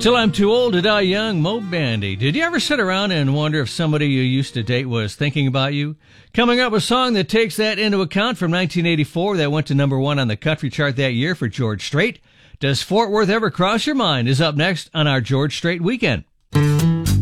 Till I'm Too Old to Die Young, Mo Bandy. Did you ever sit around and wonder if somebody you used to date was thinking about you? Coming up with a song that takes that into account from 1984 that went to number one on the country chart that year for George Strait. Does Fort Worth ever cross your mind is up next on our George Strait Weekend.